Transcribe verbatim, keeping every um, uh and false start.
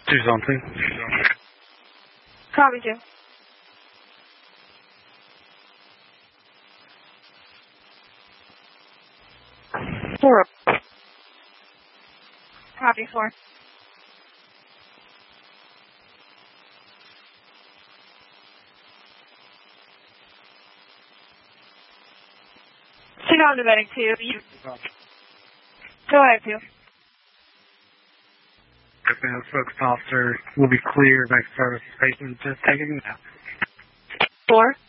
Two's on two. Copy two. Four. Copy four. Signal to Medic two. You... Go ahead, two. Okay, focus officer will be clear. Next service station just taking it out. Four.